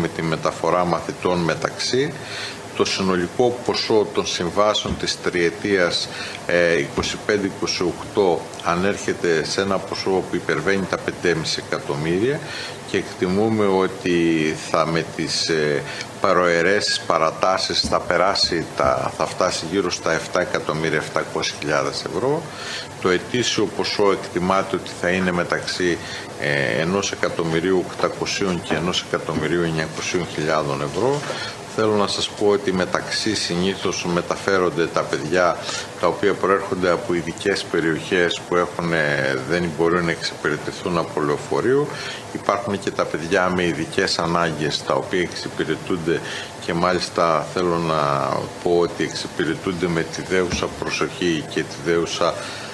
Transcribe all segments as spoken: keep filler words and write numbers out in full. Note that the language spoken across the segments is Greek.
με τη μεταφορά μαθητών μεταξύ. Το συνολικό ποσό των συμβάσεων της τριετίας είκοσι πέντε είκοσι οκτώ ανέρχεται σε ένα ποσό που υπερβαίνει τα πέντε κόμμα πέντε εκατομμύρια και εκτιμούμε ότι θα με τις παροαιρέσεις παρατάσεις θα περάσει, τα, θα φτάσει γύρω στα επτά εκατομμύρια επτακόσιες χιλιάδες ευρώ. Το ετήσιο ποσό εκτιμάται ότι θα είναι μεταξύ ενός εκατομμυρίου οκτακοσίων και ενός εκατομμυρίου εννιακοσίων χιλιάδων ευρώ. Θέλω να σας πω ότι μεταξύ συνήθως μεταφέρονται τα παιδιά τα οποία προέρχονται από ειδικές περιοχές που έχουν, δεν μπορούν να εξυπηρετηθούν από λεωφορείο. Υπάρχουν και τα παιδιά με ειδικές ανάγκες τα οποία εξυπηρετούνται και μάλιστα θέλω να πω ότι εξυπηρετούνται με τη δέουσα προσοχή και τη δέουσα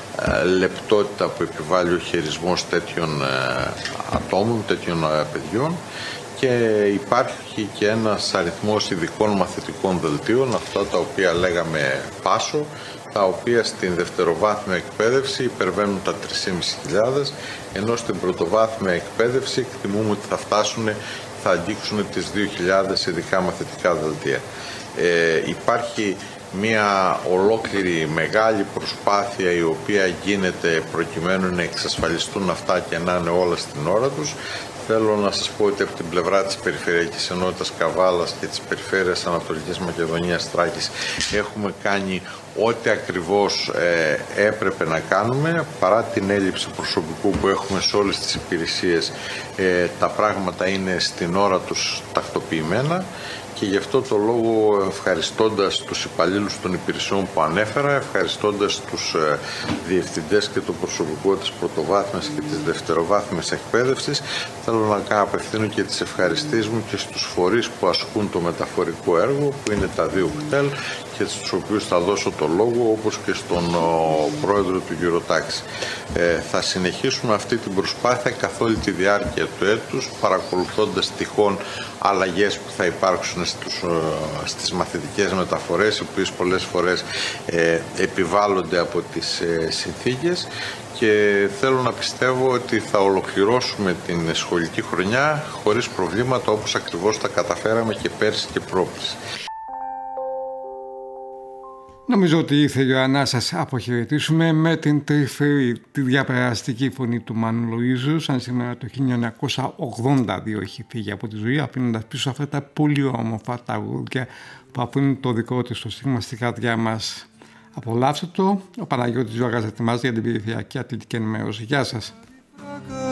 λεπτότητα που επιβάλλει ο χειρισμός τέτοιων ατόμων, τέτοιων παιδιών. Και υπάρχει και ένας αριθμός ειδικών μαθητικών δελτίων, αυτά τα οποία λέγαμε πάσο, τα οποία στην δευτεροβάθμια εκπαίδευση υπερβαίνουν τα τρεις χιλιάδες πεντακόσιες, ενώ στην πρωτοβάθμια εκπαίδευση εκτιμούμε ότι θα φτάσουν, θα αγγίξουν τις δύο χιλιάδες ειδικά μαθητικά δελτία. Ε, υπάρχει μια ολόκληρη μεγάλη προσπάθεια η οποία γίνεται προκειμένου να εξασφαλιστούν αυτά και να είναι όλα στην ώρα τους. Θέλω να σας πω ότι από την πλευρά της Περιφερειακής Ενότητας Καβάλας και της Περιφέρειας Ανατολικής Μακεδονίας Θράκης έχουμε κάνει ό,τι ακριβώς ε, έπρεπε να κάνουμε. Παρά την έλλειψη προσωπικού που έχουμε σε όλες τις υπηρεσίες, ε, τα πράγματα είναι στην ώρα τους τακτοποιημένα. Και γι' αυτό το λόγο, ευχαριστώντας τους υπαλλήλους των υπηρεσιών που ανέφερα, ευχαριστώντας τους ε, διευθυντές και το προσωπικό της πρωτοβάθμιας και της δευτεροβάθμιας εκπαίδευσης, θέλω να απευθύνω και τις ευχαριστίες μου και στους φορείς που ασκούν το μεταφορικό έργο, που είναι τα δύο κτέλ και στους οποίους θα δώσω το λόγο, όπως και στον ο, πρόεδρο του Eurotaxi. Ε, θα συνεχίσουμε αυτή την προσπάθεια καθ' όλη τη διάρκεια του έτους, παρακολουθώντας τυχόν αλλαγές που θα υπάρξουν στους, στις μαθητικές μεταφορές, οι οποίες πολλές φορές ε, επιβάλλονται από τις ε, συνθήκες, και θέλω να πιστεύω ότι θα ολοκληρώσουμε την σχολική χρονιά χωρίς προβλήματα, όπως ακριβώς τα καταφέραμε και πέρσι και πρόπερσι. Νομίζω ότι ήθελε ο να σας αποχαιρετήσουμε με την τρυφερή, τη διαπεραστική φωνή του Μάνου Λοΐζου, σαν σήμερα το χίλια εννιακόσια ογδόντα δύο έχει φύγει από τη ζωή, αφήνοντας πίσω αυτά τα πολύ όμορφα τραγούδια που αφήνουν το δικό της το στίγμα στη καρδιά μας. Απολαύστε το. Ο Παναγιώτης Ζώργας ετοιμάζει για την περιφερειακή αθλητική ενημέρωση. Γεια σας.